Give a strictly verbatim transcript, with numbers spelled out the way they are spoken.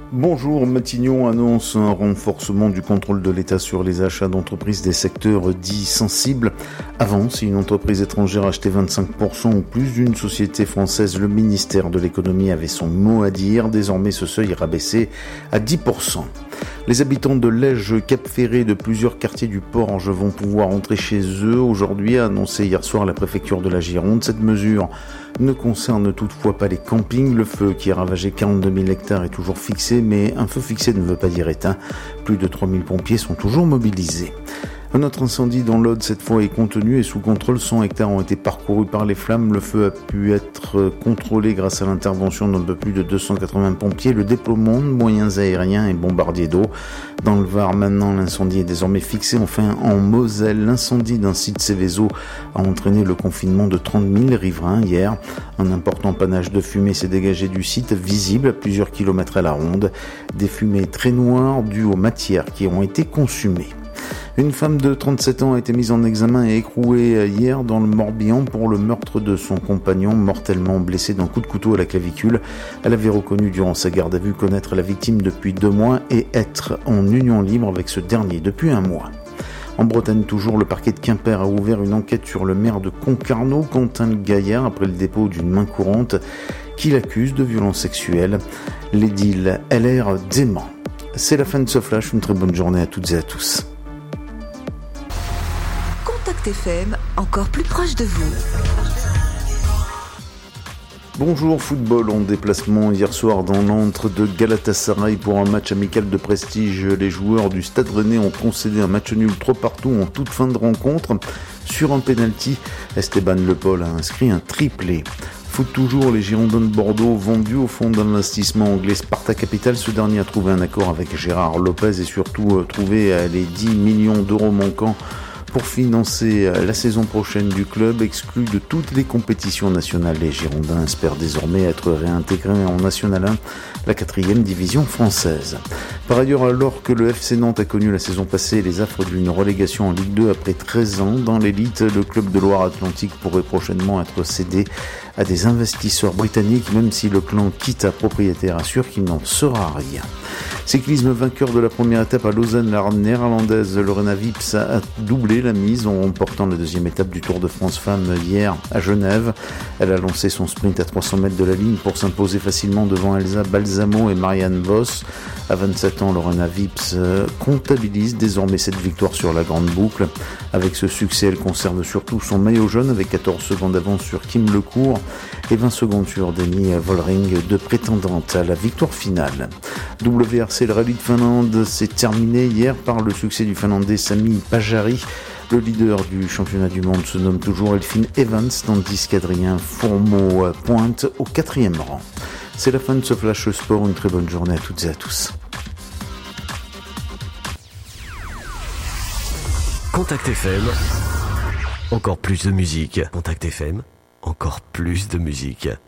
Bonjour, Matignon annonce un renforcement du contrôle de l'État sur les achats d'entreprises des secteurs dits sensibles. Avant, si une entreprise étrangère achetait vingt-cinq pour cent ou plus d'une société française, le ministère de l'économie avait son mot à dire. Désormais, ce seuil est rabaissé à dix pour cent. Les habitants de Lège, Cap-Ferré et de plusieurs quartiers du Porge vont pouvoir rentrer chez eux aujourd'hui, a annoncé hier soir la préfecture de la Gironde. Cette mesure ne concerne toutefois pas les campings. Le feu qui a ravagé quarante-deux mille hectares est toujours fixé, mais un feu fixé ne veut pas dire éteint. Plus de trois mille pompiers sont toujours mobilisés. Un autre incendie dans l'Aude, cette fois, est contenu et sous contrôle. cent hectares ont été parcourus par les flammes. Le feu a pu être contrôlé grâce à l'intervention d'un peu plus de deux cent quatre-vingts pompiers, le déploiement de moyens aériens et bombardiers d'eau. Dans le Var, maintenant, l'incendie est désormais fixé. Enfin, en Moselle, l'incendie d'un site Céveso a entraîné le confinement de trente mille riverains hier. Un important panache de fumée s'est dégagé du site, visible à plusieurs kilomètres à la ronde. Des fumées très noires dues aux matières qui ont été consumées. Une femme de trente-sept ans a été mise en examen et écrouée hier dans le Morbihan pour le meurtre de son compagnon, mortellement blessé d'un coup de couteau à la clavicule. Elle avait reconnu durant sa garde à vue connaître la victime depuis deux mois et être en union libre avec ce dernier depuis un mois. En Bretagne toujours, le parquet de Quimper a ouvert une enquête sur le maire de Concarneau, Quentin Gaillard, après le dépôt d'une main courante qui l'accuse de violences sexuelles. L'édile L R dément. C'est la fin de ce flash, une très bonne journée à toutes et à tous. Contact F M, encore plus proche de vous. Bonjour, football en déplacement hier soir dans l'antre de Galatasaray pour un match amical de prestige. Les joueurs du Stade Rennais ont concédé un match nul trois partout en toute fin de rencontre. Sur un penalty, Esteban Le Paul a inscrit un triplé. Foot toujours, les Girondins de Bordeaux vendus au fond d'un investissement anglais Sparta Capital. Ce dernier a trouvé un accord avec Gérard Lopez et surtout trouvé les dix millions d'euros manquants pour financer la saison prochaine du club. Exclu de toutes les compétitions nationales, les Girondins espèrent désormais être réintégrés en National un, la quatrième division française. Par ailleurs, alors que le F C Nantes a connu la saison passée les affres d'une relégation en Ligue deux après treize ans dans l'élite, le club de Loire-Atlantique pourrait prochainement être cédé à des investisseurs britanniques, même si le clan Kita propriétaire assure qu'il n'en sera rien. Cyclisme, vainqueur de la première étape à Lausanne, la néerlandaise Lorena Wips a doublé la mise en remportant la deuxième étape du Tour de France Femmes hier à Genève. Elle a lancé son sprint à trois cents mètres de la ligne pour s'imposer facilement devant Elsa Balsamo et Marianne Vos. À vingt-sept ans, Lorena Wips comptabilise désormais cette victoire sur la grande boucle. Avec ce succès, elle conserve surtout son maillot jaune avec quatorze secondes d'avance sur Kim Lecourt et vingt secondes sur Demi Vollering, deux prétendantes à la victoire finale. W R C, le rallye de Finlande, s'est terminé hier par le succès du Finlandais Sami Pajari. Le leader du championnat du monde se nomme toujours Elfyn Evans, tandis qu'Adrien Fourmeau pointe au quatrième rang. C'est la fin de ce Flash Sport, une très bonne journée à toutes et à tous. Contact F M, encore plus de musique. Contact F M, encore plus de musique.